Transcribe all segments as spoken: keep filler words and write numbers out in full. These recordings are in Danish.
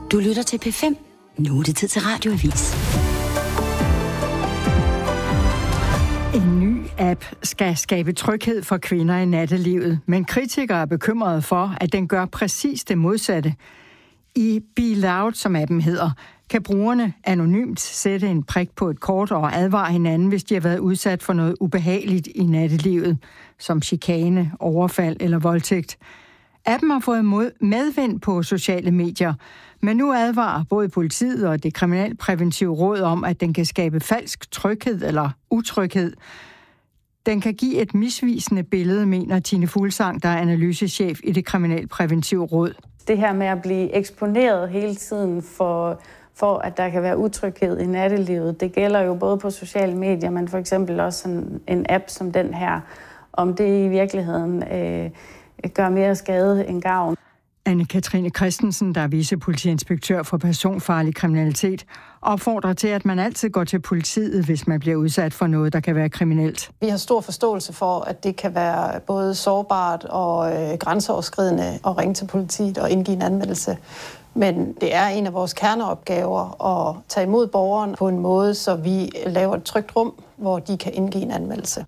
Du lytter til P fem. Nu er det tid til Radioavis. En ny app skal skabe tryghed for kvinder i nattelivet, men kritikere er bekymrede for, at den gør præcis det modsatte. I Be Loud, som appen hedder, kan brugerne anonymt sætte en prik på et kort og advare hinanden, hvis de har været udsat for noget ubehageligt i nattelivet, som chikane, overfald eller voldtægt. Appen har fået medvind på sociale medier, men nu advarer både politiet og det kriminalpræventive råd om, at den kan skabe falsk tryghed eller utryghed. Den kan give et misvisende billede, mener Tine Fuglsang, der er analysechef i det kriminalpræventive råd. Det her med at blive eksponeret hele tiden for, for at der kan være utryghed i nattelivet, det gælder jo både på sociale medier, men for eksempel også sådan en app som den her, om det i virkeligheden øh, gør mere skade end gavn. Anne-Katrine Christensen, der er vicepolitiinspektør for personfarlig kriminalitet, opfordrer til, at man altid går til politiet, hvis man bliver udsat for noget, der kan være kriminelt. Vi har stor forståelse for, at det kan være både sårbart og øh, grænseoverskridende at ringe til politiet og indgive en anmeldelse. Men det er en af vores kerneopgaver at tage imod borgeren på en måde, så vi laver et trygt rum, hvor de kan indgive en anmeldelse.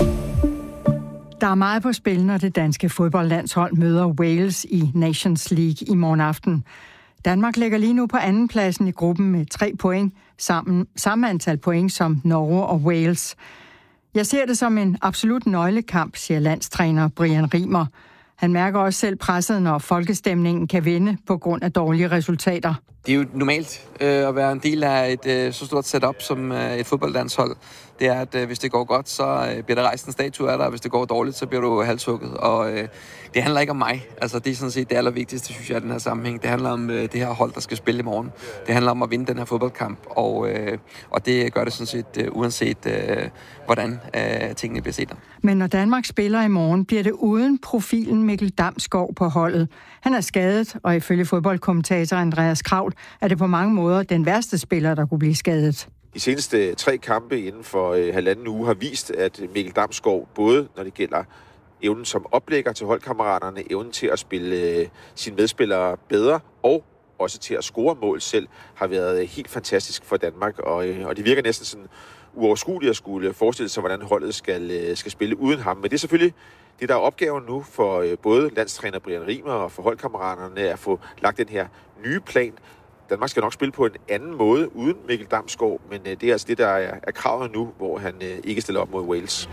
Der er meget på spil, når det danske fodboldlandshold møder Wales i Nations League i morgen aften. Danmark ligger lige nu på andenpladsen i gruppen med tre point, sammen, samme antal point som Norge og Wales. Jeg ser det som en absolut nøglekamp, siger landstræner Brian Rimer. Han mærker også selv presset, når folkestemningen kan vinde på grund af dårlige resultater. Det er jo normalt øh, at være en del af et øh, så stort setup som øh, et fodboldlandshold. Det er, at øh, hvis det går godt, så øh, bliver der rejst en statue af dig, og hvis det går dårligt, så bliver du halshugget. Og øh, det handler ikke om mig. Altså, det er sådan set det allervigtigste, synes jeg, i den her sammenhæng. Det handler om øh, det her hold, der skal spille i morgen. Det handler om at vinde den her fodboldkamp, og, øh, og det gør det sådan set øh, uanset, øh, hvordan øh, tingene bliver set. Men når Danmark spiller i morgen, bliver det uden profilen Mikkel Damsgaard på holdet. Han er skadet, og ifølge fodboldkommentator Andreas Kraul er det på mange måder den værste spiller, der kunne blive skadet. De seneste tre kampe inden for øh, halvanden uge har vist, at Mikkel Damsgaard, både når det gælder evnen som oplægger til holdkammeraterne, evnen til at spille øh, sine medspillere bedre, og også til at score mål selv, har været øh, helt fantastisk for Danmark. Og, øh, og det virker næsten sådan uoverskueligt at skulle forestille sig, hvordan holdet skal, øh, skal spille uden ham. Men det er selvfølgelig det, der er opgaven nu for øh, både landstræner Brian Rimer og for holdkammeraterne, at få lagt den her nye plan. Danmark skal nok spille på en anden måde uden Mikkel Damsgaard, men øh, det er altså det, der er, er kravet nu, hvor han øh, ikke stiller op mod Wales.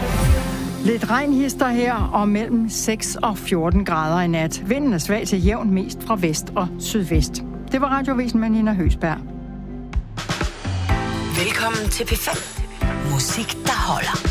Lidt regnhister her, og mellem seks og fjorten grader i nat. Vinden er svag til jævn, mest fra vest og sydvest. Det var Radioavisen med Nina Høsberg. Velkommen til P fem. Musik, der holder.